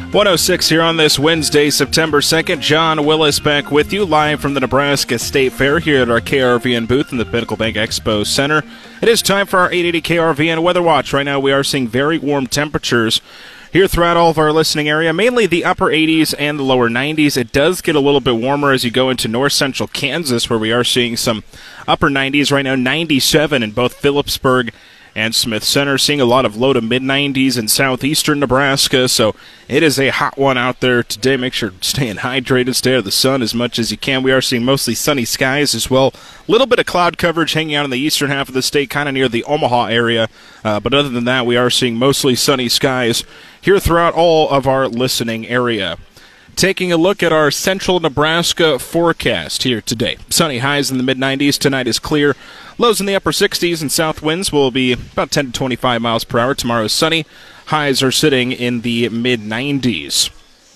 106 here on this Wednesday, September 2nd. John Willis back with you live from the Nebraska State Fair here at our KRVN booth in the Pinnacle Bank Expo Center. It is time for our 880 KRVN Weather Watch. Right now we are seeing very warm temperatures here throughout all of our listening area, mainly the upper 80s and the lower 90s. It does get a little bit warmer as you go into north central Kansas, where we are seeing some upper 90s right now, 97 in both Phillipsburg and Smith Center, seeing a lot of low to mid-90s in southeastern Nebraska, so it is a hot one out there today. Make sure to stay hydrated, stay out of the sun as much as you can. We are seeing mostly sunny skies as well. A little bit of cloud coverage hanging out in the eastern half of the state, kind of near the Omaha area, but other than that, we are seeing mostly sunny skies here throughout all of our listening area. Taking a look at our central Nebraska forecast here today. Sunny highs in the mid-90s. Tonight is clear. Lows in the upper 60s, and south winds will be about 10 to 25 miles per hour. Tomorrow is sunny. Highs are sitting in the mid-90s.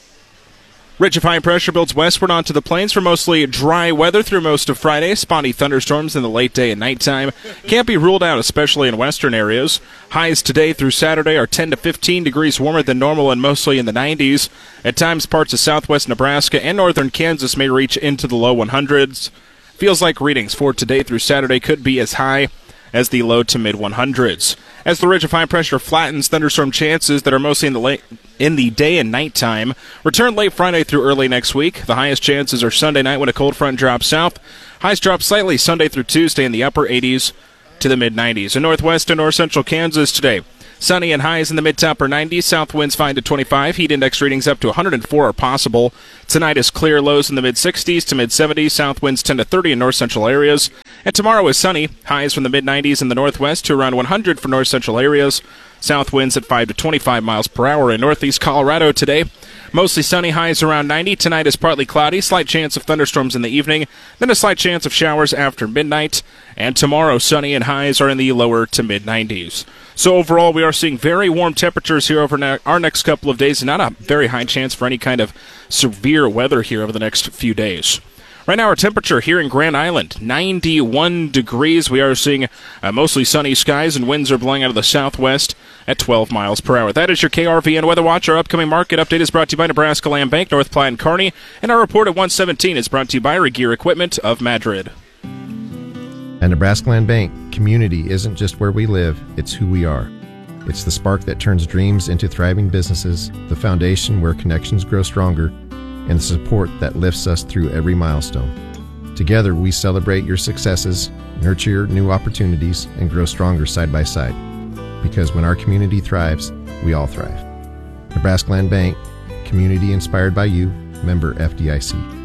Ridge of high pressure builds westward onto the plains for mostly dry weather through most of Friday. Spotty thunderstorms in the late day and nighttime can't be ruled out, especially in western areas. Highs today through Saturday are 10 to 15 degrees warmer than normal and mostly in the 90s. At times, parts of southwest Nebraska and northern Kansas may reach into the low 100s. Feels like readings for today through Saturday could be as high as the low to mid 100s. As the ridge of high pressure flattens, thunderstorm chances that are mostly in the day and nighttime return late Friday through early next week. The highest chances are Sunday night when a cold front drops south. Highs drop slightly Sunday through Tuesday in the upper 80s to the mid 90s. In northwest and north central Kansas today, sunny and highs in the mid to upper 90s. South winds 5 to 25. Heat index readings up to 104 are possible. Tonight is clear, lows in the mid 60s to mid 70s. South winds 10 to 30 in north central areas. And tomorrow is sunny. Highs from the mid 90s in the northwest to around 100 for north central areas. South winds at 5 to 25 miles per hour in northeast Colorado today. Mostly sunny, highs around 90. Tonight is partly cloudy, slight chance of thunderstorms in the evening, then a slight chance of showers after midnight. And tomorrow, sunny and highs are in the lower to mid 90s. So overall, we are seeing very warm temperatures here over our next couple of days, and not a very high chance for any kind of severe weather here over the next few days. Right now, our temperature here in Grand Island, 91 degrees. We are seeing mostly sunny skies, and winds are blowing out of the southwest at 12 miles per hour. That is your KRVN Weather Watch. Our upcoming market update is brought to you by Nebraska Land Bank, North Platte and Kearney, and our report at 117 is brought to you by Regear Equipment of Madrid. At Nebraska Land Bank, community isn't just where we live, it's who we are. It's the spark that turns dreams into thriving businesses, the foundation where connections grow stronger, and the support that lifts us through every milestone. Together, we celebrate your successes, nurture your new opportunities, and grow stronger side by side. Because when our community thrives, we all thrive. Nebraska Land Bank, community inspired by you, member FDIC.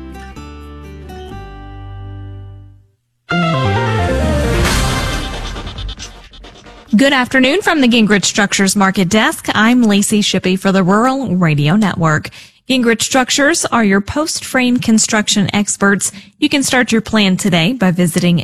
Good afternoon from the Gingrich Structures Market Desk. I'm Lacey Shippey for the Rural Radio Network. Gingrich Structures are your post-frame construction experts. You can start your plan today by visiting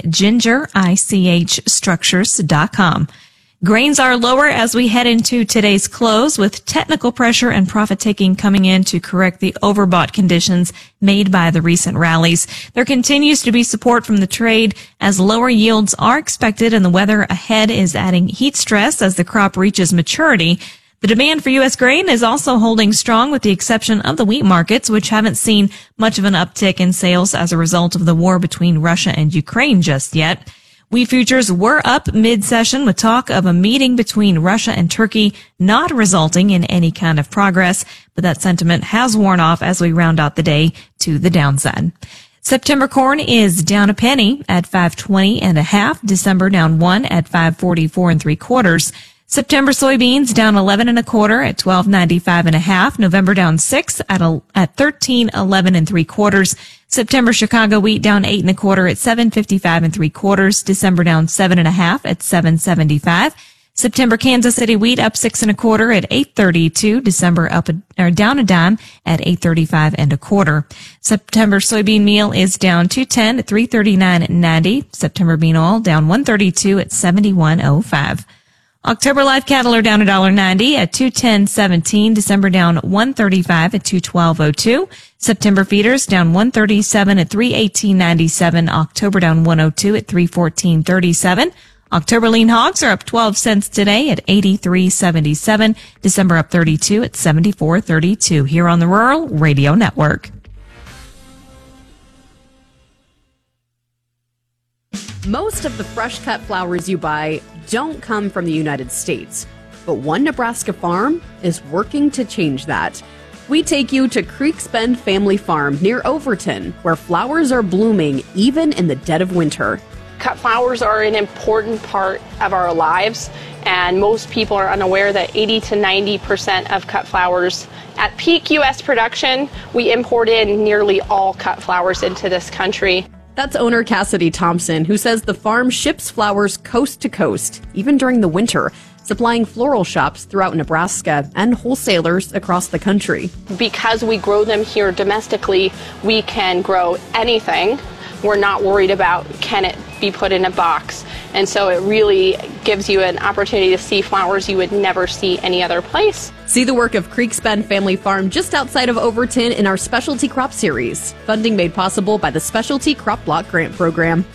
gingerichstructures.com. Grains are lower as we head into today's close, with technical pressure and profit-taking coming in to correct the overbought conditions made by the recent rallies. There continues to be support from the trade as lower yields are expected, and the weather ahead is adding heat stress as the crop reaches maturity. The demand for U.S. grain is also holding strong, with the exception of the wheat markets, which haven't seen much of an uptick in sales as a result of the war between Russia and Ukraine just yet. Wheat futures were up mid-session with talk of a meeting between Russia and Turkey not resulting in any kind of progress, but that sentiment has worn off as we round out the day to the downside. September corn is down a penny at 5.20 December down 1 at 5.44 3/4. September soybeans down 11 1/4 at 12.95 November down 6 at 13.11 3/4. September Chicago wheat down 8 1/4 at 7.55 3/4. December down 7 1/2 at 7.75. September Kansas City wheat up 6 1/4 at 8.32. December down a dime at 8.35 1/4. September soybean meal is down 2.10 at 3.39.90. September bean oil down 1.32 at 71.05. October live cattle are down $1.90 at 210.17. December down 135 at 212.02. September feeders down 137 at 318.97. October down 102 at 314.37. October lean hogs are up 12 cents today at 83.77. December up 32 at 74.32 here on the Rural Radio Network. Most of the fresh cut flowers you buy don't come from the United States, but one Nebraska farm is working to change that. We take you to Creeks Bend Family Farm near Overton, where flowers are blooming even in the dead of winter. Cut flowers are an important part of our lives, and most people are unaware that 80 to 90% of cut flowers at peak U.S. production, we import in nearly all cut flowers into this country. That's owner Cassidy Thompson, who says the farm ships flowers coast to coast, even during the winter, supplying floral shops throughout Nebraska and wholesalers across the country. Because we grow them here domestically, we can grow anything. We're not worried about can it be put in a box. And so it really gives you an opportunity to see flowers you would never see any other place. See the work of Creeks Bend Family Farm just outside of Overton in our Specialty Crop Series. Funding made possible by the Specialty Crop Block Grant Program.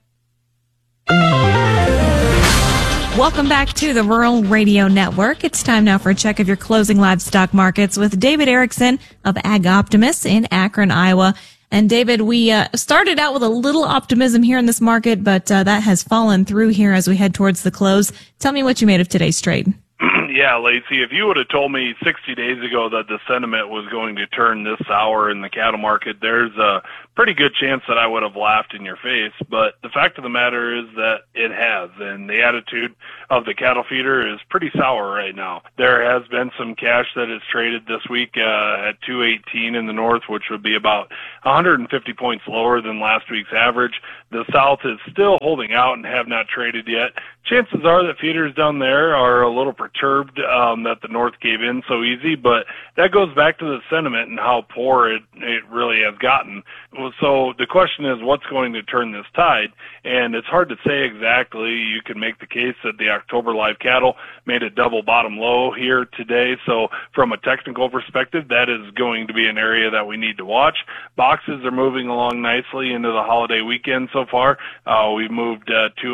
Welcome back to the Rural Radio Network. It's time now for a check of your closing livestock markets with David Erickson of Ag Optimist in Akron, Iowa. And David, we started out with a little optimism here in this market, but that has fallen through here as we head towards the close. Tell me what you made of today's trade. Yeah, Lacey, if you would have told me 60 days ago that the sentiment was going to turn this sour in the cattle market, there's a pretty good chance that I would have laughed in your face. But the fact of the matter is that it has, and the attitude of the cattle feeder is pretty sour right now. There has been some cash that is traded this week at 218 in the north, which would be about 150 points lower than last week's average. The south is still holding out and have not traded yet. Chances are that feeders down there are a little perturbed that the north gave in so easy, but that goes back to the sentiment and how poor it really has gotten. So the question is, what's going to turn this tide? And it's hard to say exactly. You can make the case that the October live cattle made a double bottom low here today. So from a technical perspective, that is going to be an area that we need to watch. Boxes are moving along nicely into the holiday weekend so far. We've moved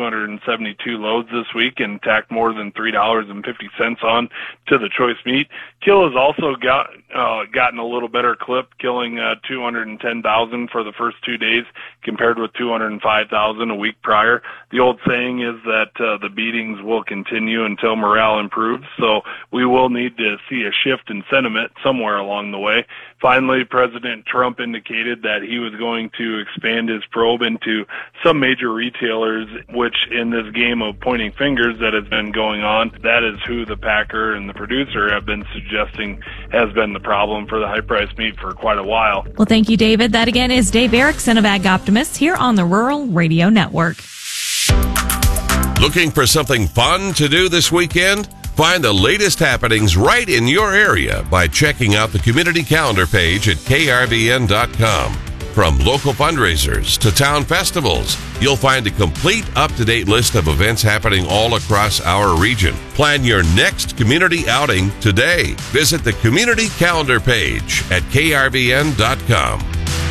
272 loads this week and tacked more than $3.50 on to the choice meat. Kill has also gotten a little better clip, killing 210,000 for the first 2 days compared with 205,000 a week prior. The old saying is that the beatings will continue until morale improves, so we will need to see a shift in sentiment somewhere along the way. Finally, President Trump indicated that he was going to expand his probe into some major retailers, which in this game of pointing fingers that has been going on, that is who the packer and the producer have been suggesting has been the problem for the high-priced meat for quite a while. Well, thank you, David. That again is Dave Erickson of Ag Optimist here on the Rural Radio Network. Looking for something fun to do this weekend? Find the latest happenings right in your area by checking out the community calendar page at krvn.com. From local fundraisers to town festivals, you'll find a complete up-to-date list of events happening all across our region. Plan your next community outing today. Visit the community calendar page at krvn.com.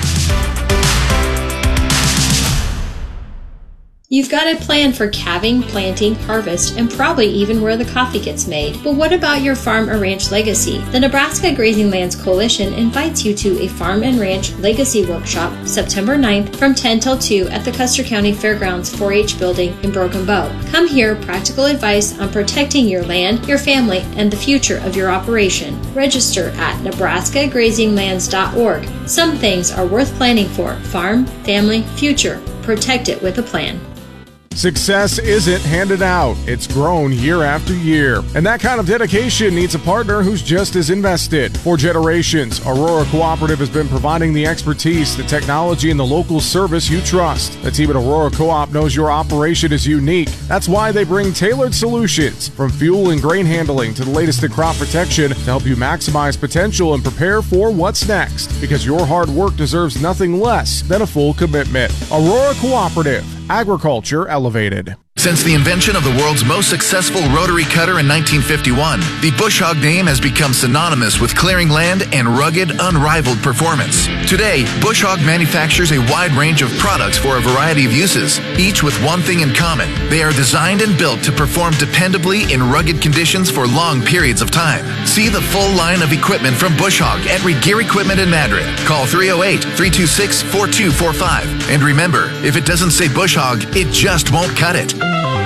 You've got a plan for calving, planting, harvest, and probably even where the coffee gets made. But what about your farm or ranch legacy? The Nebraska Grazing Lands Coalition invites you to a Farm and Ranch Legacy Workshop September 9th from 10 till 2 at the Custer County Fairgrounds 4-H building in Broken Bow. Come hear practical advice on protecting your land, your family, and the future of your operation. Register at nebraskagrazinglands.org. Some things are worth planning for. Farm, family, future. Protect it with a plan. Success isn't handed out, it's grown year after year. And that kind of dedication needs a partner who's just as invested. For generations, Aurora Cooperative has been providing the expertise, the technology, and the local service you trust. The team at Aurora Co-op knows your operation is unique. That's why they bring tailored solutions, from fuel and grain handling to the latest in crop protection, to help you maximize potential and prepare for what's next. Because your hard work deserves nothing less than a full commitment. Aurora Cooperative. Agriculture elevated. Since the invention of the world's most successful rotary cutter in 1951, the Bush Hog name has become synonymous with clearing land and rugged, unrivaled performance. Today, Bush Hog manufactures a wide range of products for a variety of uses, each with one thing in common. They are designed and built to perform dependably in rugged conditions for long periods of time. See the full line of equipment from Bush Hog at Regear Equipment in Madrid. Call 308-326-4245. And remember, if it doesn't say Bush Hog, it just won't cut it.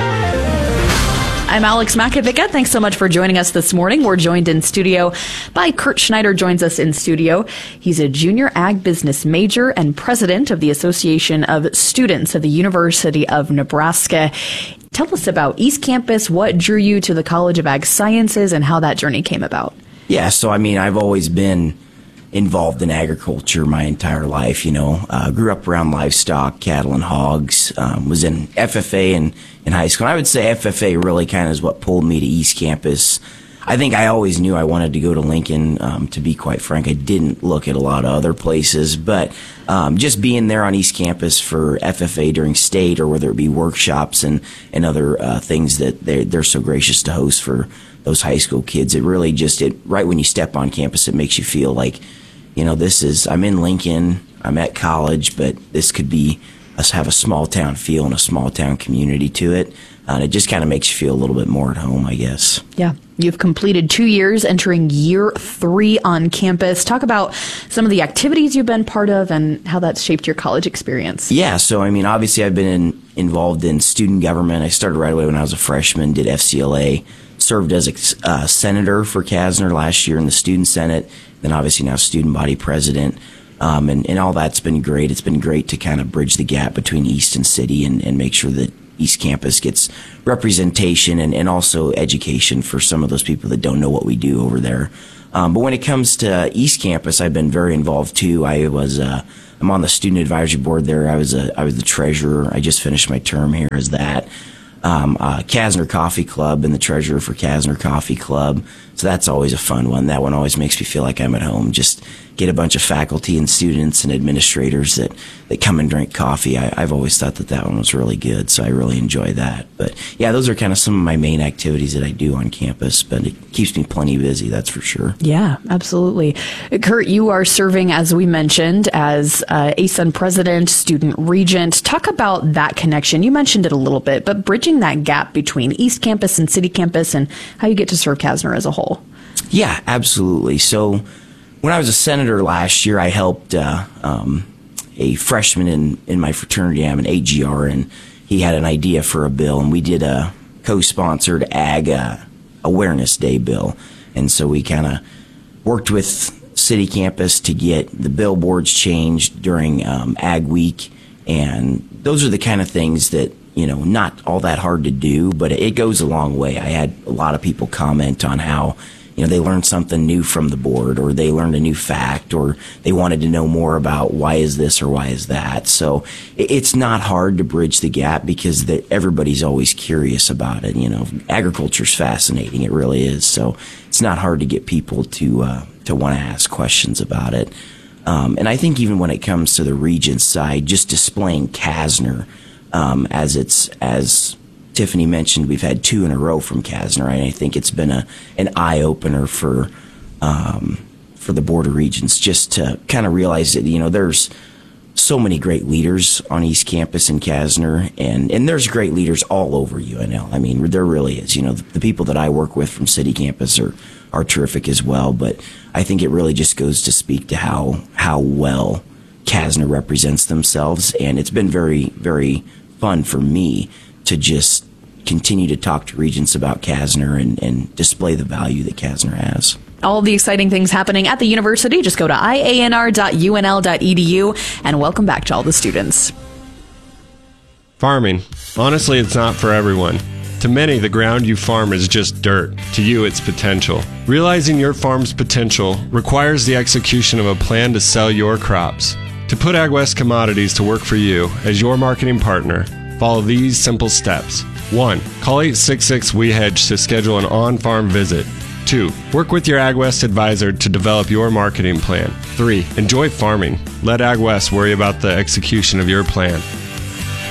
I'm Alex Makovica. Thanks so much for joining us this morning. We're joined in studio by Kurt Schneider joins us in studio. He's a junior ag business major and president of the Association of Students of the University of Nebraska. Tell us about East Campus, what drew you to the College of Ag Sciences, and how that journey came about. Yeah, so I've always been involved in agriculture my entire life, grew up around livestock, cattle and hogs, was in FFA in high school. And I would say FFA really kind of is what pulled me to East Campus. I think I always knew I wanted to go to Lincoln. To be quite frank, I didn't look at a lot of other places, but just being there on East Campus for FFA during state, or whether it be workshops and other things that they're so gracious to host for those high school kids, it really right when you step on campus, it makes you feel like, I'm in Lincoln, I'm at college, but this could be us have a small town feel and a small town community to it. And it just kind of makes you feel a little bit more at home, I guess. Yeah. You've completed 2 years, entering year 3 on campus. Talk about some of the activities you've been part of and how that's shaped your college experience. Yeah. So, obviously I've been involved in student government. I started right away when I was a freshman, did FCLA, served as a senator for Kasner last year in the student senate, then obviously now student body president. And all that's been great. It's been great to kind of bridge the gap between East and City and make sure that East Campus gets representation and also education for some of those people that don't know what we do over there. But when it comes to East Campus, I've been very involved too. I'm on the student advisory board there. I was the treasurer. I just finished my term here as that. Kasner Coffee Club and the treasurer for Kasner Coffee Club. So that's always a fun one. That one always makes me feel like I'm at home. Just get a bunch of faculty and students and administrators that come and drink coffee. I've always thought that one was really good, so I really enjoy that. But yeah, those are kind of some of my main activities that I do on campus, but it keeps me plenty busy, that's for sure. Yeah, absolutely. Kurt, you are serving, as we mentioned, as ASUN president, student regent. Talk about that connection. You mentioned it a little bit, but bridging that gap between East Campus and City Campus and how you get to serve Kasner as a whole. Yeah, absolutely. So when I was a senator last year, I helped a freshman in my fraternity. I'm an AGR, and he had an idea for a bill, and we did a co-sponsored Ag Awareness Day bill. And so we kind of worked with City Campus to get the billboards changed during Ag Week, and those are the kind of things that, not all that hard to do, but it goes a long way. I had a lot of people comment on how they learned something new from the board, or they learned a new fact, or they wanted to know more about why is this or why is that. So it's not hard to bridge the gap because everybody's always curious about it. Agriculture's fascinating. It really is. So it's not hard to get people to want to ask questions about it. And I think even when it comes to the Regents side, just displaying Kasner, as Tiffany mentioned, we've had 2 in a row from Kasner, and I think it's been an eye-opener for the Board of Regents just to kind of realize that, there's so many great leaders on East Campus and Kasner, and there's great leaders all over UNL. There really is. The people that I work with from City Campus are terrific as well, but I think it really just goes to speak to how well Kasner represents themselves, and it's been very, very fun for me to just continue to talk to Regents about Kasner and display the value that Kasner has. All the exciting things happening at the university. Just go to ianr.unl.edu, and welcome back to all the students. Farming. Honestly, it's not for everyone. To many, the ground you farm is just dirt. To you, it's potential. Realizing your farm's potential requires the execution of a plan to sell your crops. To put AgWest Commodities to work for you as your marketing partner, follow these simple steps. 1. Call 866-WE-HEDGE to schedule an on-farm visit. 2. Work with your AgWest advisor to develop your marketing plan. 3. Enjoy farming. Let AgWest worry about the execution of your plan.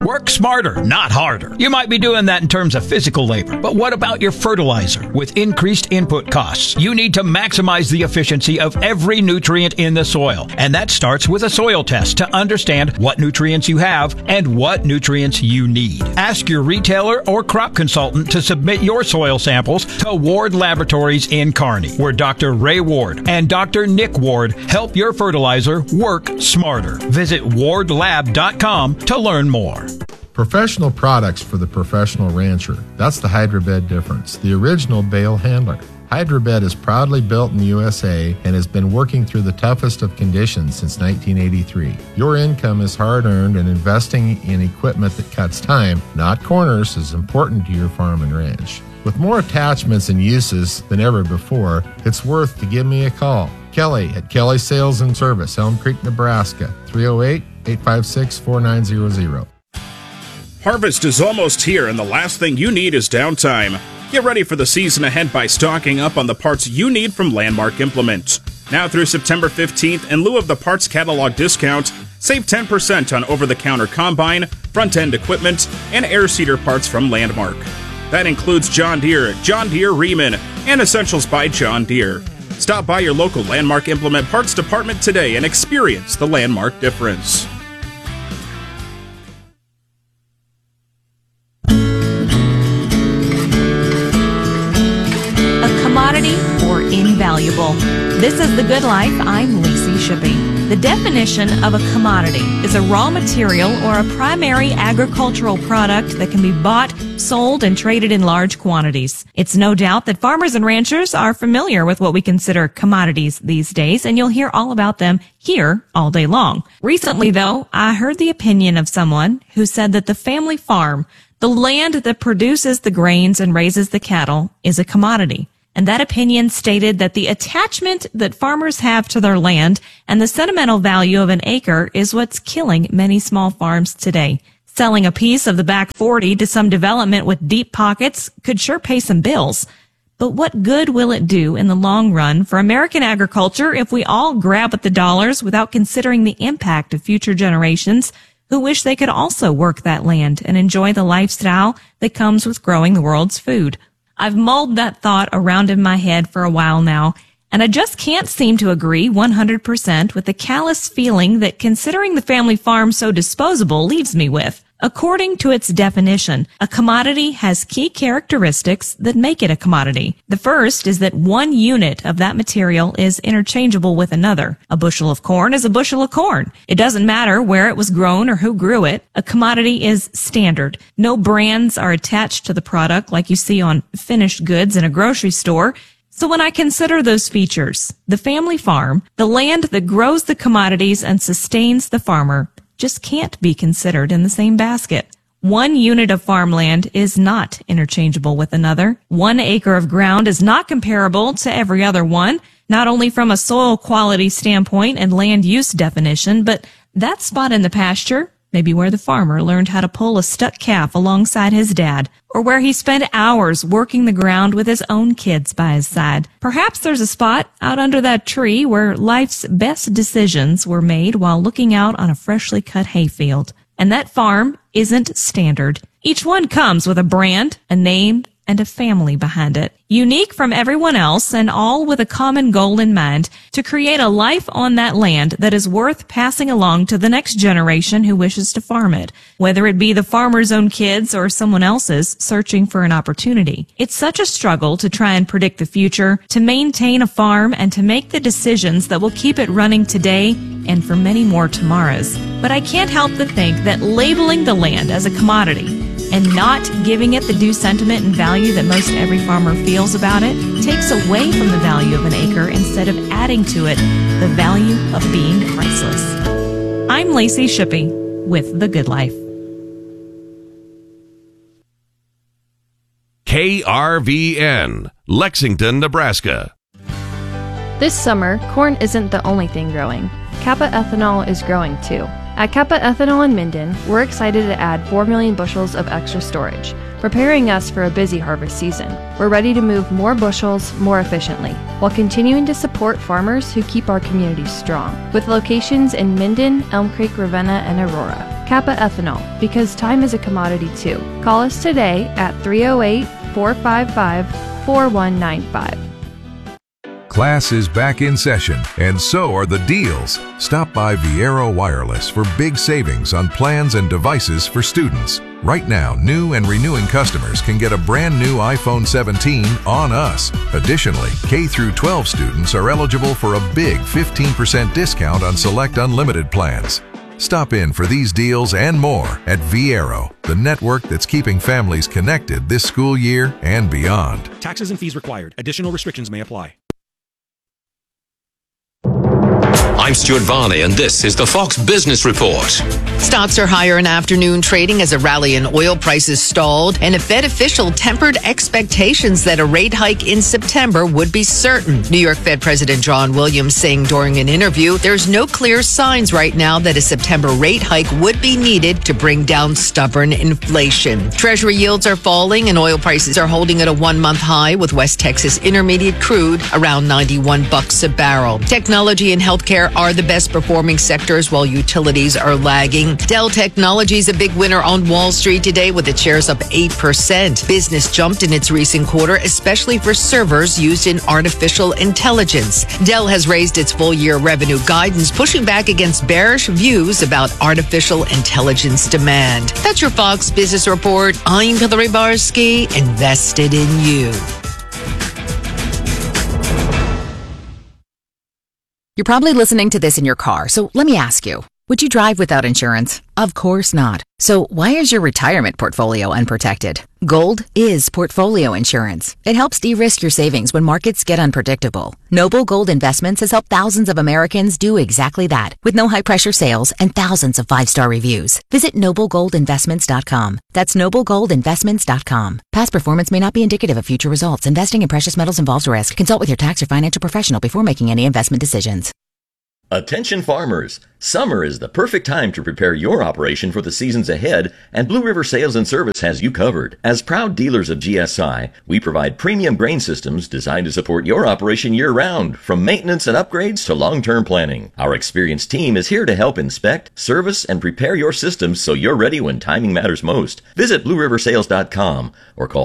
Work smarter, not harder. You might be doing that in terms of physical labor, but what about your fertilizer? With increased input costs, you need to maximize the efficiency of every nutrient in the soil. And that starts with a soil test to understand what nutrients you have and what nutrients you need. Ask your retailer or crop consultant to submit your soil samples to Ward Laboratories in Kearney, where Dr. Ray Ward and Dr. Nick Ward help your fertilizer work smarter. Visit wardlab.com to learn more. Professional products for the professional rancher. That's the Hydrobed difference, the original bale handler. Hydrobed is proudly built in the USA and has been working through the toughest of conditions since 1983. Your income is hard-earned, and investing in equipment that cuts time, not corners, is important to your farm and ranch. With more attachments and uses than ever before, it's worth to give me a call. Kelly at Kelly Sales and Service, Elm Creek, Nebraska, 308-856-4900. Harvest is almost here, and the last thing you need is downtime. Get ready for the season ahead by stocking up on the parts you need from Landmark Implement. Now through September 15th, in lieu of the parts catalog discount, save 10% on over-the-counter combine, front-end equipment, and air seeder parts from Landmark. That includes John Deere, Riemann, and Essentials by John Deere. Stop by your local Landmark Implement Parts Department today and experience the Landmark difference. Commodity or invaluable. This is The Good Life. I'm Lacey Shippey. The definition of a commodity is a raw material or a primary agricultural product that can be bought, sold, and traded in large quantities. It's no doubt that farmers and ranchers are familiar with what we consider commodities these days, and you'll hear all about them here all day long. Recently, though, I heard the opinion of someone who said that the family farm, the land that produces the grains and raises the cattle, is a commodity. And that opinion stated that the attachment that farmers have to their land and the sentimental value of an acre is what's killing many small farms today. Selling a piece of the back 40 to some development with deep pockets could sure pay some bills. But what good will it do in the long run for American agriculture if we all grab at the dollars without considering the impact of future generations who wish they could also work that land and enjoy the lifestyle that comes with growing the world's food? I've mulled that thought around in my head for a while now, and I just can't seem to agree 100% with the callous feeling that considering the family farm so disposable leaves me with. According to its definition, a commodity has key characteristics that make it a commodity. The first is that one unit of that material is interchangeable with another. A bushel of corn is a bushel of corn. It doesn't matter where it was grown or who grew it. A commodity is standard. No brands are attached to the product like you see on finished goods in a grocery store. So when I consider those features, the family farm, the land that grows the commodities and sustains the farmer, just can't be considered in the same basket. One unit of farmland is not interchangeable with another. 1 acre of ground is not comparable to every other one, not only from a soil quality standpoint and land use definition, but that spot in the pasture, maybe where the farmer learned how to pull a stuck calf alongside his dad, or where he spent hours working the ground with his own kids by his side. Perhaps there's a spot out under that tree where life's best decisions were made while looking out on a freshly cut hayfield. And that farm isn't standard. Each one comes with a brand, a name, and a family behind it. Unique from everyone else and all with a common goal in mind, to create a life on that land that is worth passing along to the next generation who wishes to farm it, whether it be the farmer's own kids or someone else's searching for an opportunity. It's such a struggle to try and predict the future, to maintain a farm, and to make the decisions that will keep it running today and for many more tomorrows. But I can't help but think that labeling the land as a commodity and not giving it the due sentiment and value that most every farmer feels about it takes away from the value of an acre instead of adding to it the value of being priceless. I'm Lacey Shippey with The Good Life. KRVN, Lexington, Nebraska. This summer, corn isn't the only thing growing. Kappa Ethanol is growing too. At Kappa Ethanol in Minden, we're excited to add 4 million bushels of extra storage, preparing us for a busy harvest season. We're ready to move more bushels more efficiently, while continuing to support farmers who keep our communities strong. With locations in Minden, Elm Creek, Ravenna, and Aurora, Kappa Ethanol, because time is a commodity too. Call us today at 308-455-4195. Class is back in session, and so are the deals. Stop by Viero Wireless for big savings on plans and devices for students. Right now, new and renewing customers can get a brand new iPhone 17 on us. Additionally, K through 12 students are eligible for a big 15% discount on select unlimited plans. Stop in for these deals and more at Viero, the network that's keeping families connected this school year and beyond. Taxes and fees required. Additional restrictions may apply. I'm Stuart Varney, and this is the Fox Business Report. Stocks are higher in afternoon trading as a rally in oil prices stalled, and a Fed official tempered expectations that a rate hike in September would be certain. New York Fed President John Williams saying during an interview, there's no clear signs right now that a September rate hike would be needed to bring down stubborn inflation. Treasury yields are falling, and oil prices are holding at a one-month high, with West Texas Intermediate crude around $91 a barrel. Technology and healthcare are the best performing sectors, while utilities are lagging. Dell Technologies a big winner on Wall Street today, with its shares up 8%. Business jumped in its recent quarter, especially for servers used in artificial intelligence. Dell has raised its full-year revenue guidance, pushing back against bearish views about artificial intelligence demand. That's your Fox Business Report. I'm Hillary Barsky, invested in you. You're probably listening to this in your car, so let me ask you, would you drive without insurance? Of course not. So why is your retirement portfolio unprotected? Gold is portfolio insurance. It helps de-risk your savings when markets get unpredictable. Noble Gold Investments has helped thousands of Americans do exactly that, with no high-pressure sales and thousands of 5-star reviews. Visit NobleGoldInvestments.com. That's NobleGoldInvestments.com. Past performance may not be indicative of future results. Investing in precious metals involves risk. Consult with your tax or financial professional before making any investment decisions. Attention farmers! Summer is the perfect time to prepare your operation for the seasons ahead, and Blue River Sales and Service has you covered. As proud dealers of GSI, we provide premium grain systems designed to support your operation year-round, from maintenance and upgrades to long-term planning. Our experienced team is here to help inspect, service, and prepare your systems so you're ready when timing matters most. Visit BlueRiverSales.com or call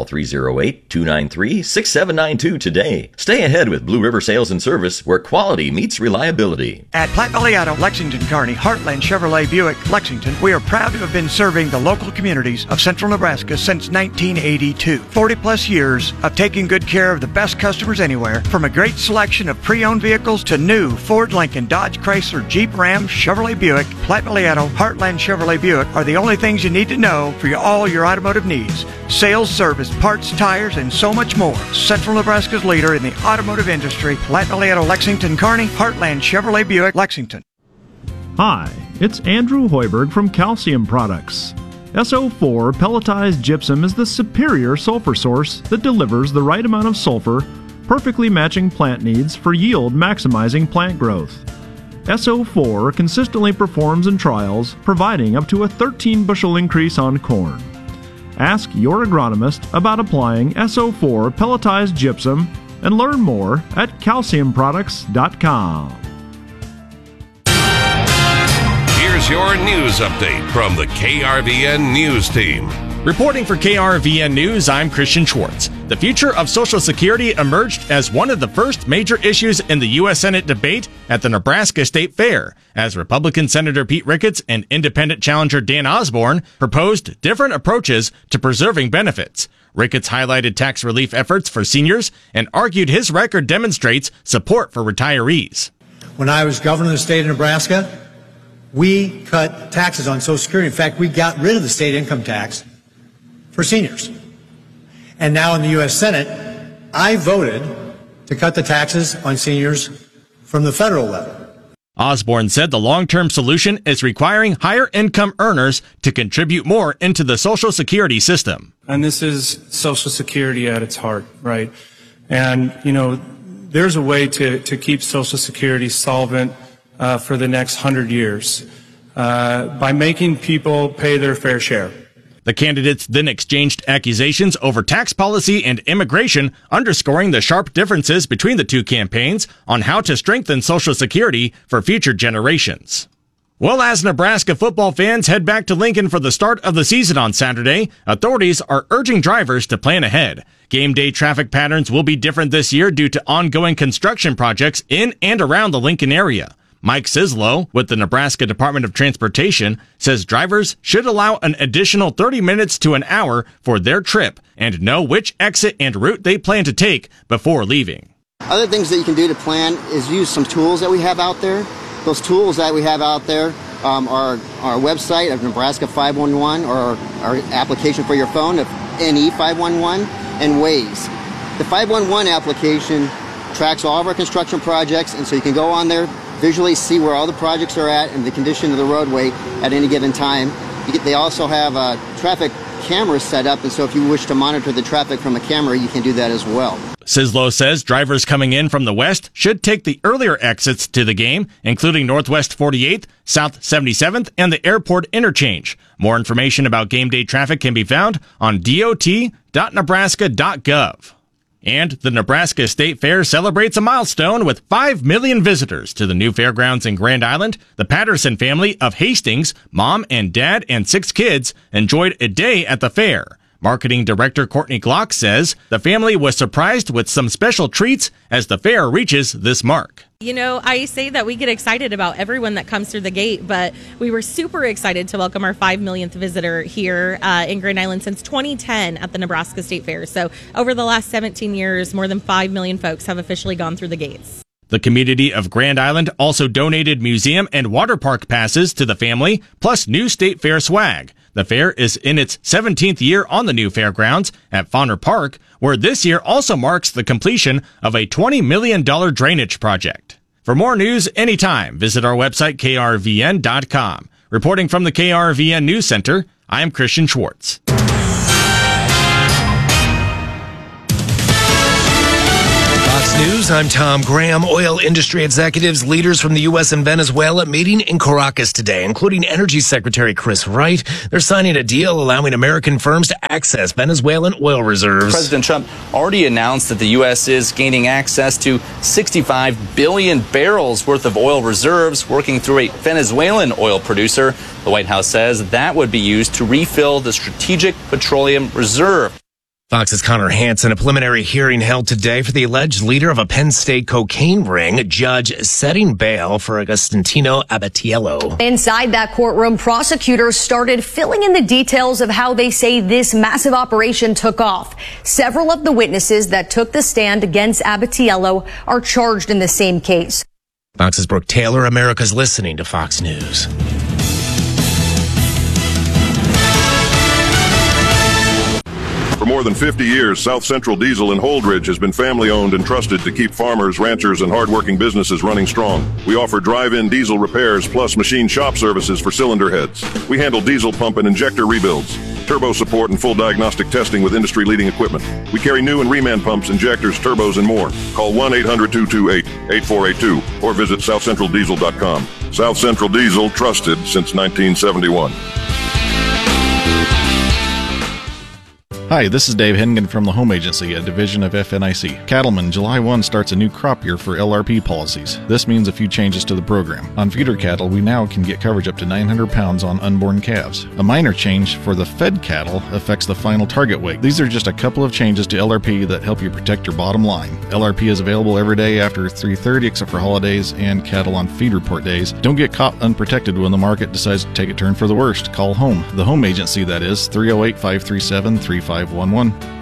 308-293-6792 today. Stay ahead with Blue River Sales and Service, where quality meets reliability. At Platte Valley Auto, Lexington, Kearney, Heartland Chevrolet Buick, Lexington, we are proud to have been serving the local communities of central Nebraska since 1982. 40-plus years of taking good care of the best customers anywhere, from a great selection of pre-owned vehicles to new Ford, Lincoln, Dodge, Chrysler, Jeep, Ram, Chevrolet Buick. Platte Valley Auto, Heartland Chevrolet Buick are the only things you need to know for all your automotive needs. Sales, service, parts, tires, and so much more. Central Nebraska's leader in the automotive industry, Platte Valley Auto, Lexington, Kearney, Heartland Chevrolet Buick, Lexington. Hi, it's Andrew Hoiberg from Calcium Products. SO4 pelletized gypsum is the superior sulfur source that delivers the right amount of sulfur, perfectly matching plant needs for yield maximizing plant growth. SO4 consistently performs in trials, providing up to a 13 bushel increase on corn. Ask your agronomist about applying SO4 pelletized gypsum and learn more at calciumproducts.com. Here's your news update from the KRVN News Team. Reporting for KRVN News, I'm Christian Schwartz. The future of Social Security emerged as one of the first major issues in the U.S. Senate debate at the Nebraska State Fair, as Republican Senator Pete Ricketts and independent challenger Dan Osborne proposed different approaches to preserving benefits. Ricketts highlighted tax relief efforts for seniors and argued his record demonstrates support for retirees. When I was governor of the state of Nebraska, we cut taxes on Social Security. In fact, we got rid of the state income tax for seniors. And now in the U.S. Senate, I voted to cut the taxes on seniors from the federal level. Osborne said the long-term solution is requiring higher income earners to contribute more into the Social Security system. And this is Social Security at its heart, right? And, you know, there's a way to keep Social Security solvent for the next 100 years by making people pay their fair share. The candidates then exchanged accusations over tax policy and immigration, underscoring the sharp differences between the two campaigns on how to strengthen Social Security for future generations. Well, as Nebraska football fans head back to Lincoln for the start of the season on Saturday, authorities are urging drivers to plan ahead. Game day traffic patterns will be different this year due to ongoing construction projects in and around the Lincoln area. Mike Sislow with the Nebraska Department of Transportation says drivers should allow an additional 30 minutes to an hour for their trip and know which exit and route they plan to take before leaving. Other things that you can do to plan is use some tools that we have out there. Those tools that we have out there are our website of Nebraska 511 or our application for your phone of NE 511 and Waze. The 511 application tracks all of our construction projects, and so you can go on there, visually see where all the projects are at and the condition of the roadway at any given time. They also have traffic cameras set up, and so if you wish to monitor the traffic from a camera, you can do that as well. Sislow says drivers coming in from the west should take the earlier exits to the game, including Northwest 48th, South 77th, and the airport interchange. More information about game day traffic can be found on dot.nebraska.gov. And the Nebraska State Fair celebrates a milestone with 5 million visitors to the new fairgrounds in Grand Island. The Patterson family of Hastings, mom and dad and 6 kids, enjoyed a day at the fair. Marketing Director Courtney Glock says the family was surprised with some special treats as the fair reaches this mark. You know, I say that we get excited about everyone that comes through the gate, but we were super excited to welcome our 5 millionth visitor here in Grand Island since 2010 at the Nebraska State Fair. So over the last 17 years, more than 5 million folks have officially gone through the gates. The community of Grand Island also donated museum and water park passes to the family, plus new State Fair swag. The fair is in its 17th year on the new fairgrounds at Fauner Park, where this year also marks the completion of a $20 million drainage project. For more news anytime, visit our website, krvn.com. Reporting from the KRVN News Center, I am Christian Schwartz. News, I'm Tom Graham. Oil industry executives, leaders from the U.S. and Venezuela meeting in Caracas today, including Energy Secretary Chris Wright. They're signing a deal allowing American firms to access Venezuelan oil reserves. President Trump already announced that the U.S. is gaining access to 65 billion barrels worth of oil reserves working through a Venezuelan oil producer. The White House says that would be used to refill the Strategic Petroleum Reserve. Fox's Connor Hansen, a preliminary hearing held today for the alleged leader of a Penn State cocaine ring, judge setting bail for Agostino Abatiello. Inside that courtroom, prosecutors started filling in the details of how they say this massive operation took off. Several of the witnesses that took the stand against Abatiello are charged in the same case. Fox's Brooke Taylor, America's listening to Fox News. For more than 50 years, South Central Diesel in Holdridge has been family-owned and trusted to keep farmers, ranchers, and hardworking businesses running strong. We offer drive-in diesel repairs plus machine shop services for cylinder heads. We handle diesel pump and injector rebuilds, turbo support, and full diagnostic testing with industry-leading equipment. We carry new and reman pumps, injectors, turbos, and more. Call 1-800-228-8482 or visit southcentraldiesel.com. South Central Diesel, trusted since 1971. Hi, this is Dave Hennigan from the Home Agency, a division of FNIC. Cattlemen, July 1 starts a new crop year for LRP policies. This means a few changes to the program. On feeder cattle, we now can get coverage up to 900 pounds on unborn calves. A minor change for the fed cattle affects the final target weight. These are just a couple of changes to LRP that help you protect your bottom line. LRP is available every day after 3:30 except for holidays and cattle on feed report days. Don't get caught unprotected when the market decides to take a turn for the worst. Call home. The Home Agency, that is, 308-537-3511.